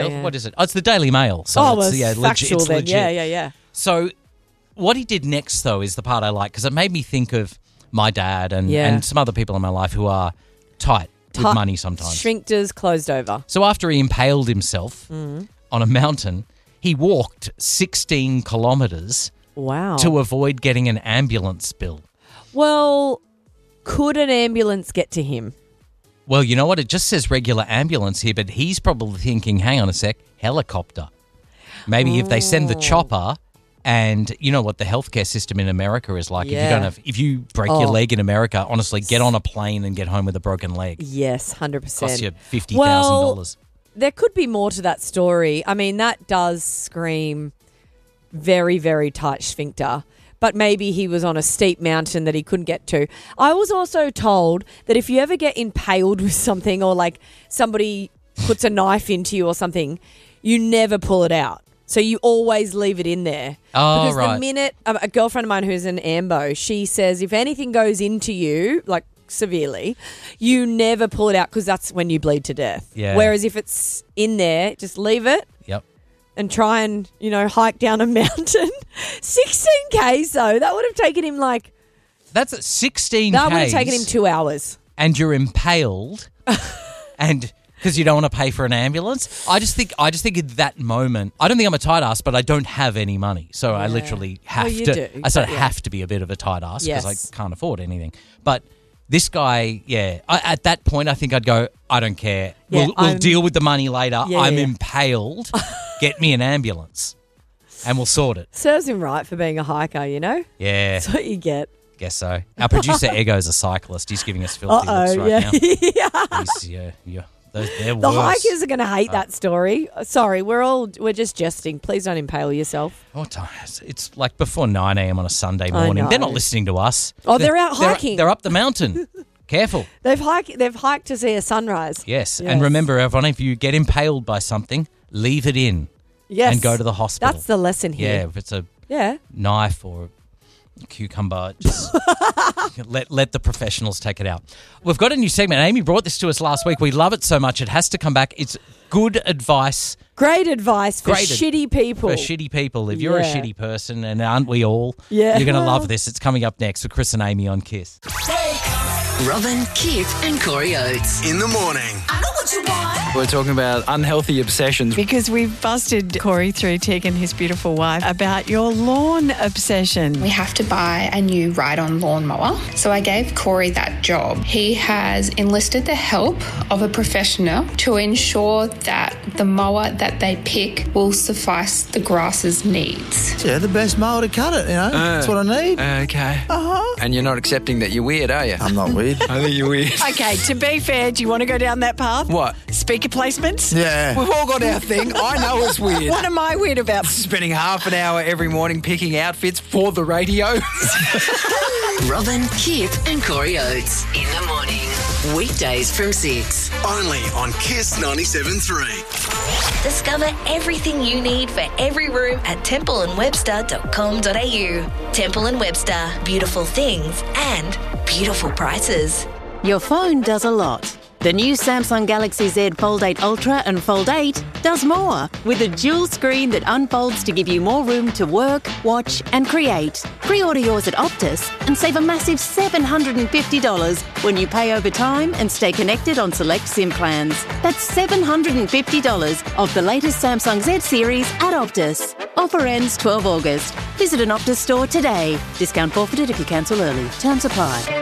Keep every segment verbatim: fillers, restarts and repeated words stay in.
Well, yeah. what is it? Oh, it's the Daily Mail. So oh, it's, well, yeah, it's legit, factual it's then. legit. Yeah, yeah, yeah. So what he did next, though, is the part I like because it made me think of my dad and, Yeah. and some other people in my life who are tight with Ti- money sometimes. Shrinkers closed over. So after he impaled himself Mm. on a mountain, he walked sixteen kilometres Wow. to avoid getting an ambulance bill. Well, could an ambulance get to him? Well, you know what? It just says regular ambulance here, but he's probably thinking, hang on a sec, helicopter. Maybe if they send the Oh. chopper, and you know what the healthcare system in America is like. If you Yeah. don't have, if you break your Oh. leg in America, honestly, get on a plane and get home with a broken leg. Yes, one hundred percent. Costs you fifty thousand dollars. Well, there could be more to that story. I mean, that does scream very, very tight sphincter. But maybe he was on a steep mountain that he couldn't get to. I was also told that if you ever get impaled with something or like somebody puts a knife into you or something, you never pull it out. So you always leave it in there. Oh, because right. the minute a a girlfriend of mine who's an ambo, she says if anything goes into you, like severely, you never pull it out because that's when you bleed to death. Yeah. Whereas if it's in there, just leave it Yep. and try and, you know, hike down a mountain. sixteen kays though, that would have taken him like, That's sixteen that would have Ks, taken him two hours. and you're impaled, and because you don't want to pay for an ambulance. I just think, I just think in that moment, I don't think I'm a tight ass, but I don't have any money, so I Yeah. literally have Well, you to. do, I sort of yeah. have to be a bit of a tight ass because Yes. I can't afford anything. But this guy, yeah, I, at that point, I think I'd go, I don't care. Yeah, we'll we'll I'm- deal with the money later. Yeah, I'm yeah. impaled. Get me an ambulance, and we'll sort it. Serves him right for being a hiker, you know? Yeah, That's what you get. guess so. Our producer Ego's a cyclist. He's giving us filthy Uh-oh, looks right yeah. now. yeah. He's, yeah, yeah. Those, they're The worse. hikers are going to hate that story. Sorry, we're all, we're just jesting. Please don't impale yourself. What time is it? It's like before nine a.m. on a Sunday I morning. They're know. not listening to us. Oh, they're out They're, hiking. they're up the mountain. Careful. They've hiked, they've hiked to see a sunrise. Yes. Yes. And remember, everyone, if you get impaled by something, leave it in Yes. and go to the hospital. That's the lesson Yeah, here. if it's a Yeah. knife or a cucumber, just let let the professionals take it out. We've got a new segment. Amy brought this to us last week. We love it so much. It has to come back. It's good advice Great advice for Great ad- shitty people. for shitty people. If you're a Yeah. shitty person, and aren't we all, Yeah. you're going to love this. It's coming up next with Chris and Amy on Kiss. Robin, Kip, and Corey Oates. In the morning. I know what you want. We're talking about unhealthy obsessions. Because we've busted Corey through Tig and his beautiful wife about your lawn obsession. We have to buy a new ride-on lawnmower. So I gave Corey that job. He has enlisted the help of a professional to ensure that the mower that they pick will suffice the grass's needs. Yeah, the best mower to cut it, you know. That's what I need. Okay. Uh-huh. And you're not accepting that you're weird, are you? I'm not weird. I think you're weird. Okay, to be fair, do you want to go down that path? What? Speaker placements? Yeah. We've all got our thing. I know it's weird. What am I weird about? Spending half an hour every morning picking outfits for the radio. Robin, Kip, and Corey Oates. In the morning. Weekdays from six. Only on Kiss ninety-seven point three. Discover everything you need for every room at temple and webster dot com dot a u. Temple and Webster, beautiful things and beautiful prices. Your phone does a lot. The new Samsung Galaxy Z Fold eight Ultra and Fold eight does more, with a dual screen that unfolds to give you more room to work, watch and create. Pre-order yours at Optus and save a massive seven hundred fifty dollars when you pay over time and stay connected on select SIM plans. That's seven hundred fifty dollars off the latest Samsung Z series at Optus. Offer ends twelve August. Visit an Optus store today. Discount forfeited if you cancel early. Terms apply.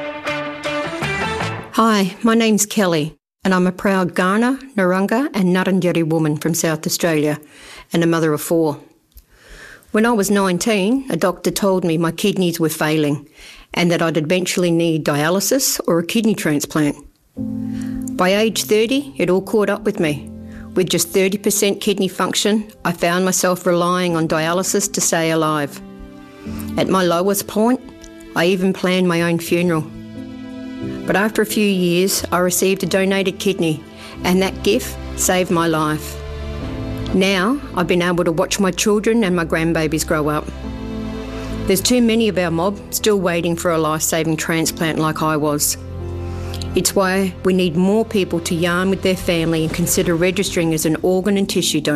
Hi, my name's Kelly, and I'm a proud Kaurna, Narungga and Ngarrindjeri woman from South Australia, and a mother of four. When I was nineteen, a doctor told me my kidneys were failing and that I'd eventually need dialysis or a kidney transplant. By age thirty, it all caught up with me. With just thirty percent kidney function, I found myself relying on dialysis to stay alive. At my lowest point, I even planned my own funeral. But after a few years, I received a donated kidney, and that gift saved my life. Now, I've been able to watch my children and my grandbabies grow up. There's too many of our mob still waiting for a life-saving transplant like I was. It's why we need more people to yarn with their family and consider registering as an organ and tissue donor.